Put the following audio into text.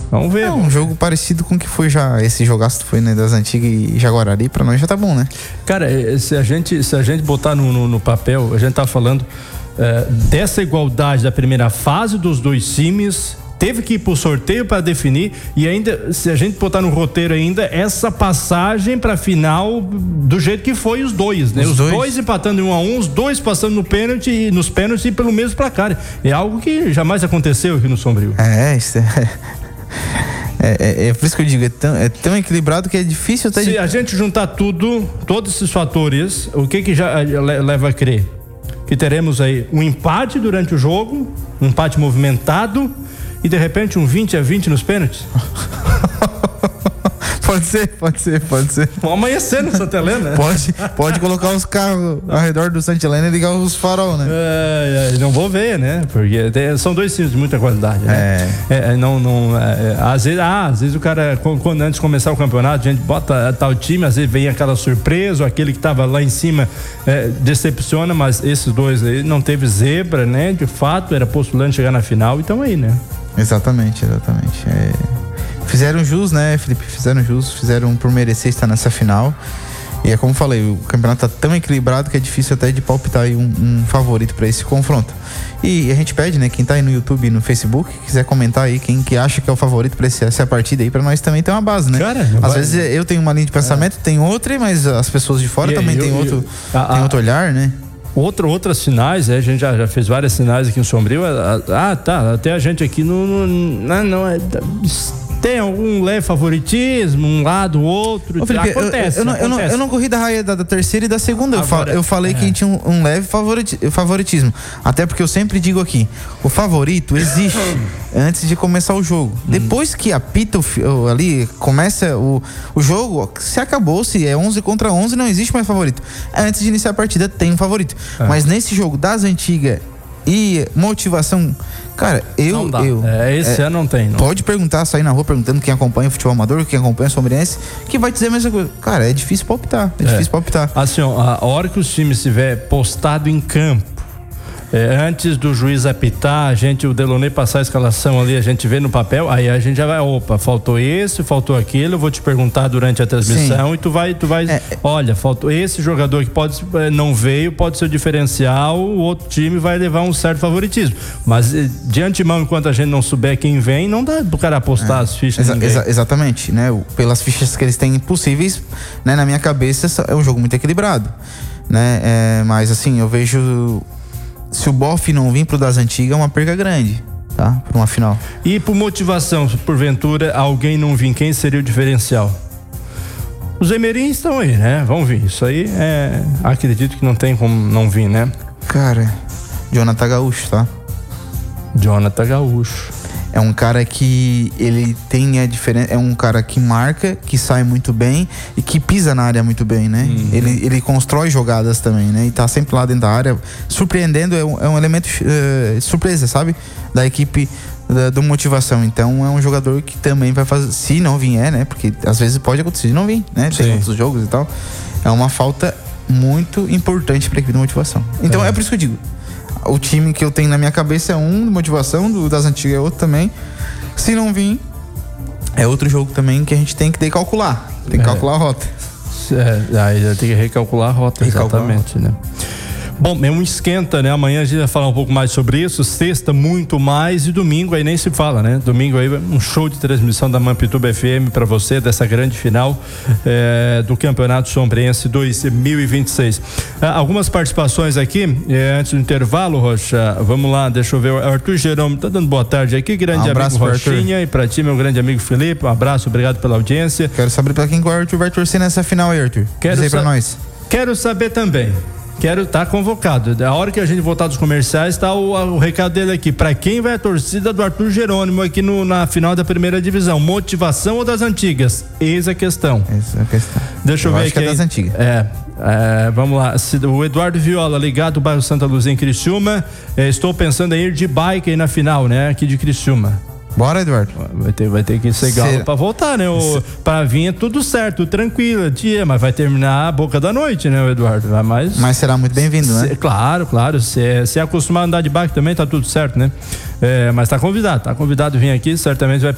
Vamos ver. Um jogo parecido com o que foi já esse jogaço que foi, né, das antigas e Jaguarari, pra nós já tá bom, né? Cara, se a gente botar no papel, a gente tá falando dessa igualdade da primeira fase dos dois times, teve que ir pro sorteio para definir, e ainda, se a gente botar no roteiro ainda, essa passagem pra final do jeito que foi os dois, né? Os dois empatando em 1-1, os dois passando nos pênaltis e pelo mesmo placar. É algo que jamais aconteceu aqui no Sombrio. Isso é por isso que eu digo, é tão equilibrado que é difícil até... Se a gente juntar todos esses fatores, o que já leva a crer? Que teremos aí um empate durante o jogo, um empate movimentado, e de repente um 20-20 nos pênaltis? Pode ser. Vamos amanhecer no Santa Helena. Pode colocar os carros ao redor do Santa Helena e ligar os farol, né? Não vou ver, né? Porque são dois times de muita qualidade, né? Às vezes o cara, quando antes de começar o campeonato, a gente bota tal time, às vezes vem aquela surpresa, ou aquele que tava lá em cima decepciona, mas esses dois aí não teve zebra, né? De fato, era postulante chegar na final, então aí, né? Exatamente. Fizeram jus, né, Felipe? Fizeram por merecer estar nessa final. E é como falei, o campeonato tá tão equilibrado que é difícil até de palpitar aí um favorito para esse confronto. E a gente pede, né, quem tá aí no YouTube e no Facebook, quiser comentar aí quem que acha que é o favorito para essa partida aí, para nós também ter uma base, né? Cara, às vezes eu tenho uma linha de pensamento, tem outra, mas as pessoas de fora também tem outro olhar, né? Outras finais, a gente já fez várias finais aqui em Sombrio. Até a gente aqui tem algum leve favoritismo, um lado, outro. Felipe, acontece. Eu não corri da raia da terceira e da segunda. Eu falei que a gente tinha um leve favoritismo. Até porque eu sempre digo aqui, o favorito existe antes de começar o jogo. Depois que apita ali, começa o jogo, se acabou, se é 11 contra 11, não existe mais favorito. Antes de iniciar a partida tem um favorito. Mas nesse jogo das antigas e motivação, cara, esse ano não tem. Pode perguntar, sair na rua perguntando quem acompanha o futebol amador, quem acompanha o Sombrense, que vai dizer a mesma coisa. Cara, é difícil palpitar. Assim, a hora que os times estiver postado em campo, antes do juiz apitar, o Delonei passar a escalação ali, a gente vê no papel, aí a gente já vai, faltou esse, faltou aquele, eu vou te perguntar durante a transmissão. Sim. E tu vai, olha, faltou esse jogador que não veio, pode ser o diferencial, o outro time vai levar um certo favoritismo. Mas de antemão, enquanto a gente não souber quem vem, não dá pro cara apostar as fichas. Exatamente, né? Pelas fichas que eles têm possíveis, né? Na minha cabeça é um jogo muito equilibrado, né? Mas assim, eu vejo... Se o Boff não vir pro das antigas, é uma perca grande, tá? Pra uma final. E por motivação, se porventura alguém não vir, quem seria o diferencial? Os Emerins estão aí, né? Vão vir. Isso aí acredito que não tem como não vir, né? Cara, Jonathan Gaúcho, tá? Jonathan Gaúcho. É um cara que ele tem a diferença, é um cara que marca, que sai muito bem e que pisa na área muito bem, né? Ele constrói jogadas também, né? E tá sempre lá dentro da área, surpreendendo, é um elemento surpresa, sabe? Da equipe do motivação. Então é um jogador que também vai fazer, se não vier, né? Porque às vezes pode acontecer de não vir, né? Tem outros jogos e tal. É uma falta muito importante pra equipe de motivação. Então é por isso que eu digo, o time que eu tenho na minha cabeça é um de motivação, das antigas é outro também. Se não vir, é outro jogo também que a gente tem que calcular. Tem que calcular a rota. Aí já tem que recalcular a rota, exatamente, né? Bom, é um esquenta, né? Amanhã a gente vai falar um pouco mais sobre isso. Sexta, muito mais. E domingo aí nem se fala, né? Domingo aí um show de transmissão da Mampituba FM para você, dessa grande final do Campeonato Sombrense 2026. Algumas participações aqui, antes do intervalo, Rocha. Vamos lá, deixa eu ver. O Arthur Jerome tá dando boa tarde aqui. Grande amigo Rochinha. Arthur. E pra ti, meu grande amigo Felipe. Um abraço, obrigado pela audiência. Quero saber pra quem o Arthur vai torcer nessa final aí, Arthur. Diz aí pra nós. Quero saber também. Quero estar convocado. A hora que a gente voltar dos comerciais, está o recado dele aqui. Para quem vai a torcida do Arthur Jerônimo aqui na final da primeira divisão? Motivação ou das antigas? Eis a questão. Deixa eu ver aqui. Que é das antigas. Vamos lá. O Eduardo Viola, ligado do bairro Santa Luzia em Criciúma. Estou pensando em ir de bike aí na final, né? Aqui de Criciúma. Bora, Eduardo. Vai ter que ser galo pra voltar, né? Pra vir é tudo certo, tranquilo, mas vai terminar a boca da noite, né, o Eduardo? Mas será muito bem-vindo, né? Claro. Se é acostumado a andar de bike também, tá tudo certo, né? Mas tá convidado a vir aqui, certamente vai